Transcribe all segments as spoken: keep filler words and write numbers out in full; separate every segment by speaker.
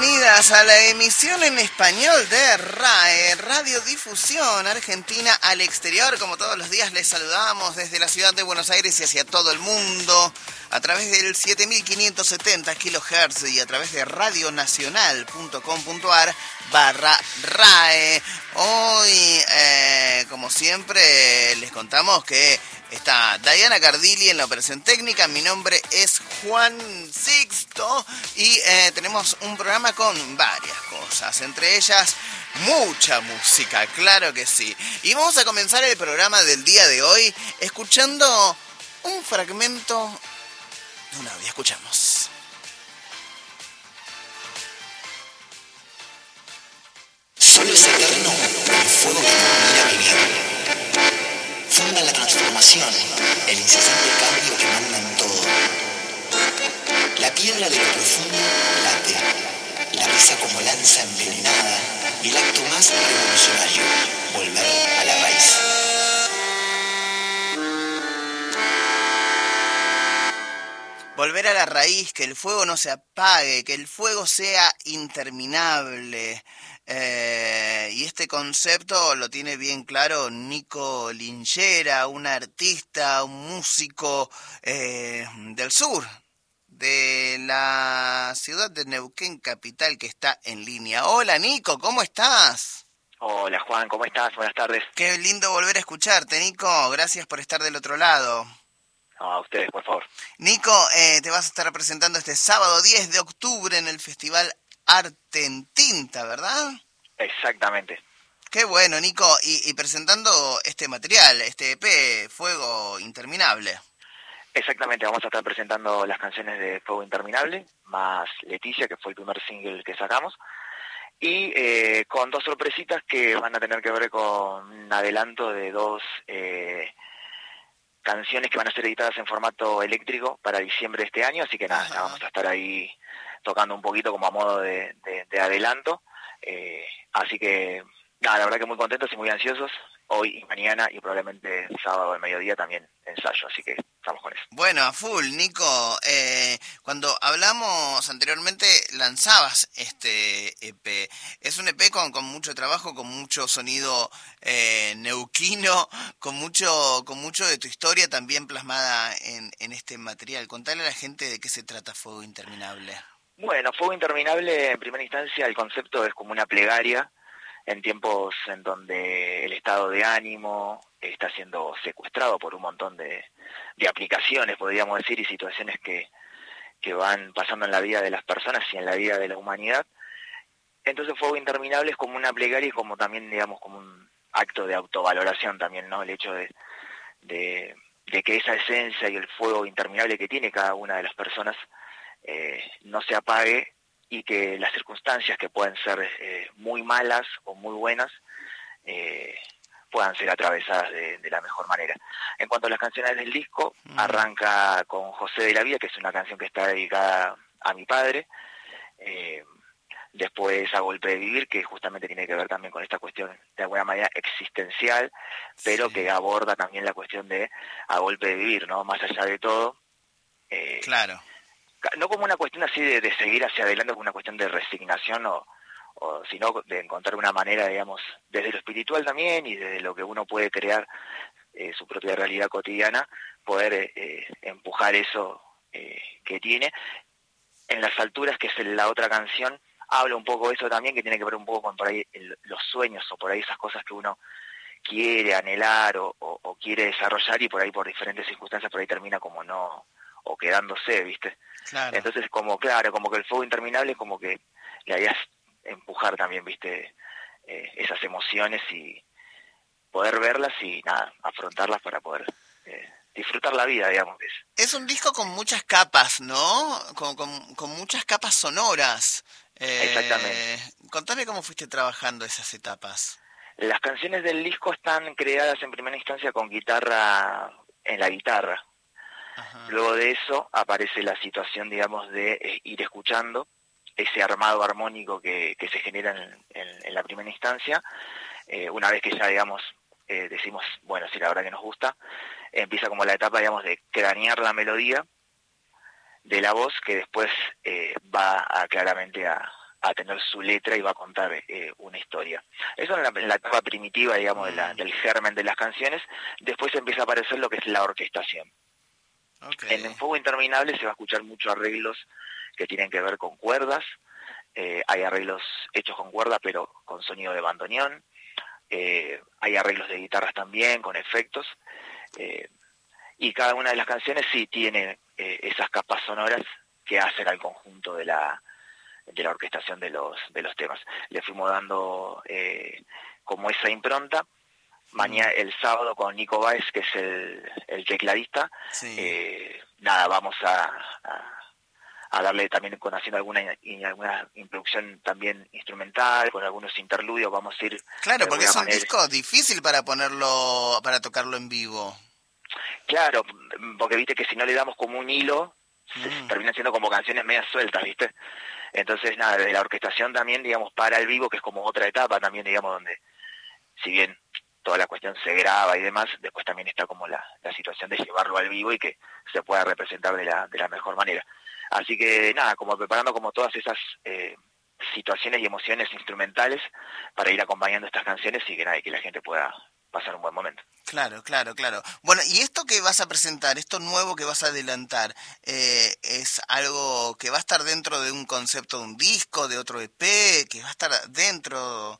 Speaker 1: bienvenidas a la emisión en español de RAE, Radiodifusión Argentina al Exterior. Como todos los días les saludamos desde la ciudad de Buenos Aires y hacia todo el mundo a través del siete mil quinientos setenta kilohertz y a través de radionacional.com.ar barra RAE. Hoy, eh, como siempre, les contamos que está Diana Cardilli en la operación técnica. Mi nombre es Juan Sixto y eh, tenemos un programa con varias cosas, entre ellas mucha música, claro que sí. Y vamos a comenzar el programa del día de hoy escuchando un fragmento de un audio. Escuchamos.
Speaker 2: Solo es eterno el fuego que nos mira vivir. Funda la transformación, el incesante cambio que manda en todo. La piedra de lo profundo late, la risa como lanza envenenada y el acto más revolucionario, volver a la raíz.
Speaker 1: Volver a la raíz, que el fuego no se apague, que el fuego sea interminable. Eh, y este concepto lo tiene bien claro Nico Linchera, un artista, un músico eh, del sur, de la ciudad de Neuquén capital, que está en línea. Hola Nico, ¿cómo estás?
Speaker 3: Hola Juan, ¿cómo estás? Buenas tardes.
Speaker 1: Qué lindo volver a escucharte, Nico. Gracias por estar del otro lado.
Speaker 3: No, a ustedes, por favor.
Speaker 1: Nico, eh, te vas a estar presentando este sábado diez de octubre en el Festival Arte en Tinta, ¿verdad?
Speaker 3: Exactamente.
Speaker 1: Qué bueno, Nico. Y, y presentando este material, este E P, Fuego Interminable.
Speaker 3: Exactamente, vamos a estar presentando las canciones de Fuego Interminable, más Leticia, que fue el primer single que sacamos, y eh, con dos sorpresitas que van a tener que ver con un adelanto de dos eh, canciones que van a ser editadas en formato eléctrico para diciembre de este año, así que nada, vamos a estar ahí tocando un poquito como a modo de, de, de adelanto, eh, así que nada, la verdad que muy contentos y muy ansiosos, hoy y mañana y probablemente sábado al mediodía también ensayo, así que estamos con eso.
Speaker 1: Bueno, a full, Nico. Eh, cuando hablamos anteriormente lanzabas este E P. Es un E P con, con mucho trabajo, con mucho sonido eh, neuquino, con mucho con mucho de tu historia también plasmada en, en este material. Contale a la gente de qué se trata Fuego Interminable.
Speaker 3: Bueno, Fuego Interminable, en primera instancia, el concepto es como una plegaria en tiempos en donde el estado de ánimo está siendo secuestrado por un montón de, de aplicaciones, podríamos decir, y situaciones que, que van pasando en la vida de las personas y en la vida de la humanidad. Entonces Fuego Interminable es como una plegaria y como también, digamos, como un acto de autovaloración también, ¿no? El hecho de, de, de que esa esencia y el fuego interminable que tiene cada una de las personas eh, no se apague, y que las circunstancias que pueden ser eh, muy malas o muy buenas eh, puedan ser atravesadas de, de la mejor manera. En cuanto a las canciones del disco, mm. arranca con José de la Vida, que es una canción que está dedicada a mi padre, eh, después A Golpe de Vivir, que justamente tiene que ver también con esta cuestión de alguna manera existencial, pero sí, que aborda también la cuestión de A Golpe de Vivir, ¿no? Más allá de todo. Eh,
Speaker 1: claro.
Speaker 3: No como una cuestión así de, de seguir hacia adelante, como una cuestión de resignación, o, o sino de encontrar una manera, digamos, desde lo espiritual también y desde lo que uno puede crear eh, su propia realidad cotidiana, poder eh, empujar eso eh, que tiene. En las alturas, que es la otra canción, habla un poco de eso también, que tiene que ver un poco con por ahí el, los sueños o por ahí esas cosas que uno quiere anhelar o, o, o quiere desarrollar, y por ahí por diferentes circunstancias por ahí termina como no, o quedándose, ¿viste?
Speaker 1: Claro.
Speaker 3: Entonces, como claro, como que el fuego interminable es como que la idea es empujar también, ¿viste? Eh, esas emociones y poder verlas y nada, afrontarlas para poder eh, disfrutar la vida, digamos.
Speaker 1: Es un disco con muchas capas, ¿no? Con, con, con muchas capas sonoras. Eh,
Speaker 3: Exactamente.
Speaker 1: Contame cómo fuiste trabajando esas etapas.
Speaker 3: Las canciones del disco están creadas en primera instancia con guitarra, en la guitarra. Ajá. Luego de eso aparece la situación, digamos, de eh, ir escuchando ese armado armónico que, que se genera en, en, en la primera instancia. Eh, una vez que ya, digamos, eh, decimos, bueno, sí, la verdad que nos gusta, eh, empieza como la etapa, digamos, de cranear la melodía de la voz, que después eh, va a, claramente a, a tener su letra y va a contar eh, una historia. Eso es la, la etapa primitiva, digamos, de la, del germen de las canciones. Después empieza a aparecer lo que es la orquestación.
Speaker 1: Okay.
Speaker 3: En En Fuego Interminable se va a escuchar muchos arreglos que tienen que ver con cuerdas. Eh, hay arreglos hechos con cuerda, pero con sonido de bandoneón. Eh, hay arreglos de guitarras también, con efectos. Eh, y cada una de las canciones sí tiene eh, esas capas sonoras que hacen al conjunto de la de la orquestación de los de los temas. Le fuimos dando eh, como esa impronta. Mañana, el sábado, con Nico Báez, que es el, el tecladista,
Speaker 1: sí.
Speaker 3: eh, nada, vamos a, a, a darle también, con haciendo alguna alguna introducción también instrumental, con algunos interludios, vamos a ir...
Speaker 1: Claro, porque es un
Speaker 3: manera...
Speaker 1: disco difícil para ponerlo, para tocarlo en vivo.
Speaker 3: Claro, porque viste que si no le damos como un hilo, mm. terminan siendo como canciones medias sueltas, ¿viste? Entonces, nada, de la orquestación también, digamos, para el vivo, que es como otra etapa también, digamos, donde, si bien toda la cuestión se graba y demás, después también está como la, la situación de llevarlo al vivo y que se pueda representar de la, de la mejor manera. Así que, nada, como preparando como todas esas eh, situaciones y emociones instrumentales para ir acompañando estas canciones y que, nada, y que la gente pueda pasar un buen momento.
Speaker 1: Claro, claro, claro. Bueno, y esto que vas a presentar, esto nuevo que vas a adelantar, eh, ¿es algo que va a estar dentro de un concepto de un disco, de otro E P, que va a estar dentro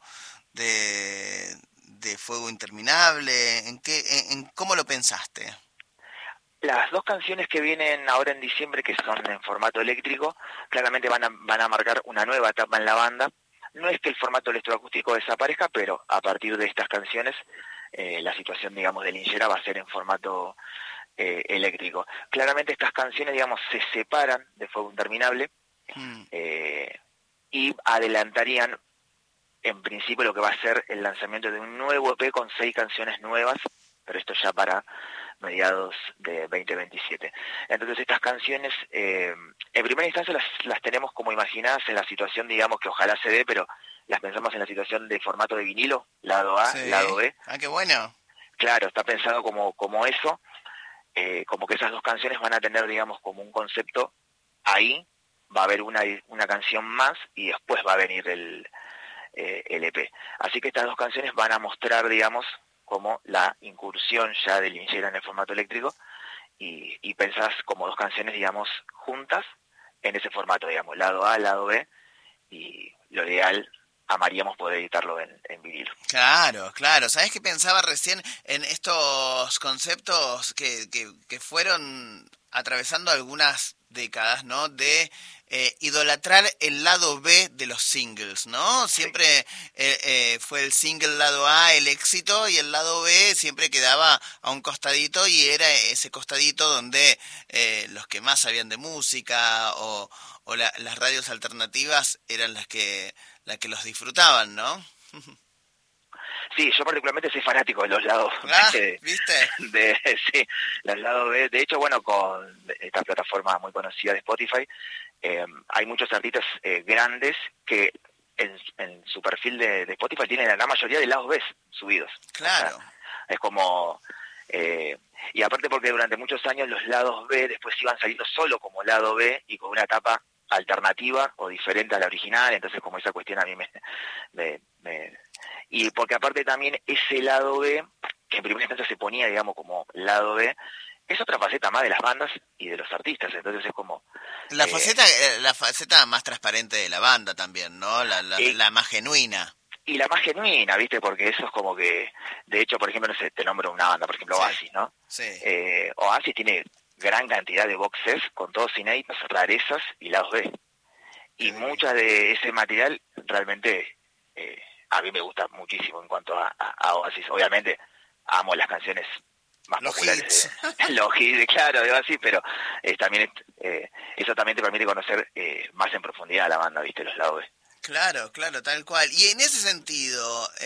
Speaker 1: de, de Fuego Interminable? ¿En qué, en, en cómo lo pensaste?
Speaker 3: Las dos canciones que vienen ahora en diciembre, que son en formato eléctrico, claramente van a, van a marcar una nueva etapa en la banda. No es que el formato electroacústico desaparezca, pero a partir de estas canciones eh, la situación, digamos, de Linchera va a ser en formato eh, eléctrico. Claramente estas canciones, digamos, se separan de Fuego Interminable mm. eh, y adelantarían en principio lo que va a ser el lanzamiento de un nuevo E P con seis canciones nuevas, pero esto ya para mediados de veinte veintisiete. Entonces estas canciones, eh, en primera instancia las, las tenemos como imaginadas en la situación, digamos, que ojalá se dé, pero las pensamos en la situación de formato de vinilo, lado A, sí. lado B.
Speaker 1: Ah, qué bueno.
Speaker 3: Claro, está pensado como, como eso, eh, como que esas dos canciones van a tener, digamos, como un concepto ahí, va a haber una, una canción más y después va a venir el, eh, el E P. Así que estas dos canciones van a mostrar, digamos, como la incursión ya de Linchera en el formato eléctrico y, y pensás como dos canciones, digamos, juntas en ese formato, digamos, lado A, lado B, y lo ideal, amaríamos poder editarlo en, en vinilo.
Speaker 1: Claro, claro. ¿Sabés qué pensaba recién en estos conceptos que, que, que fueron atravesando algunas décadas, ¿no? De eh, idolatrar el lado B de los singles, ¿no? Siempre sí. eh, eh, fue el single lado A el éxito y el lado B siempre quedaba a un costadito y era ese costadito donde eh, los que más sabían de música o, o la, las radios alternativas eran las que, las que los disfrutaban, ¿no?
Speaker 3: Sí, yo particularmente soy fanático de los lados
Speaker 1: ah,
Speaker 3: de,
Speaker 1: ¿viste?
Speaker 3: De, sí, los lados B. De hecho, bueno, con esta plataforma muy conocida de Spotify, eh, hay muchos artistas eh, grandes que en, en su perfil de, de Spotify tienen la gran mayoría de lados B subidos.
Speaker 1: Claro.
Speaker 3: O sea, es como... Eh, y aparte porque durante muchos años los lados B después iban saliendo solo como lado B y con una etapa alternativa o diferente a la original, entonces como esa cuestión a mí me... me, me y porque aparte también ese lado B, que en primera instancia se ponía, digamos, como lado B, es otra faceta más de las bandas y de los artistas, entonces es como...
Speaker 1: La
Speaker 3: eh,
Speaker 1: faceta la faceta más transparente de la banda también, ¿no? La, la, eh, la más genuina.
Speaker 3: Y la más genuina, ¿viste? Porque eso es como que... De hecho, por ejemplo, no sé, te nombro una banda, por ejemplo, sí. Oasis, ¿no?
Speaker 1: Sí.
Speaker 3: Eh, Oasis tiene gran cantidad de boxes con todos inéditos, rarezas y lados B. Y sí. Mucha de ese material realmente... Eh, a mí me gusta muchísimo en cuanto a, a, a Oasis. Obviamente amo las canciones más
Speaker 1: los
Speaker 3: populares. Eh, los hits, claro, de Oasis, pero eh, también eh, eso también te permite conocer eh, más en profundidad a la banda, ¿viste? Los lados B.
Speaker 1: Claro, claro, tal cual. Y en ese sentido...